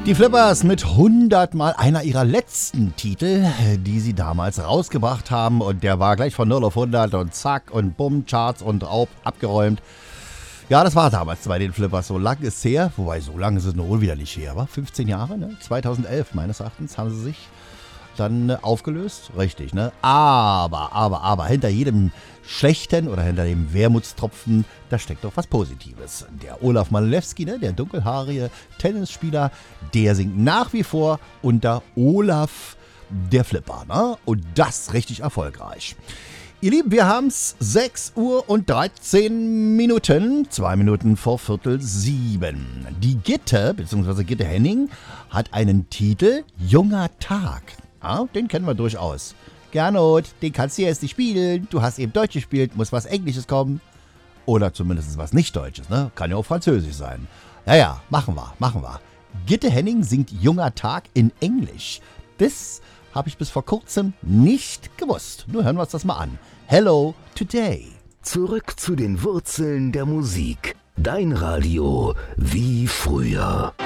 Die Flippers mit 100 Mal einer ihrer letzten Titel, die sie damals rausgebracht haben. Und der war gleich von 0 auf 100 und zack und bumm, Charts und abgeräumt. Ja, das war damals bei den Flippers. So lang ist es her. Wobei, so lange ist es noch wohl wieder nicht her. War 15 Jahre, ne? 2011 meines Erachtens haben sie sich dann aufgelöst. Richtig, ne? Aber hinter jedem Schlechten oder hinter dem Wermutstropfen, da steckt doch was Positives. Der Olaf Malewski, ne, der dunkelhaarige Tennisspieler, der singt nach wie vor unter Olaf der Flipper, ne? Und das richtig erfolgreich. Ihr Lieben, wir haben es 6 Uhr und 13 Minuten, 2 Minuten vor 6:45. Die Gitte, bzw. Gitte Henning, hat einen Titel Junger Tag. Ja, den kennen wir durchaus. Gernot, den kannst du jetzt nicht spielen. Du hast eben Deutsch gespielt, muss was Englisches kommen. Oder zumindest was nicht Deutsches, ne? Kann ja auch Französisch sein. Ja, machen wir. Gitte Henning singt Junger Tag in Englisch. Das habe ich bis vor kurzem nicht gewusst. Nur hören wir uns das mal an. Hello Today. Zurück zu den Wurzeln der Musik. Dein Radio wie früher.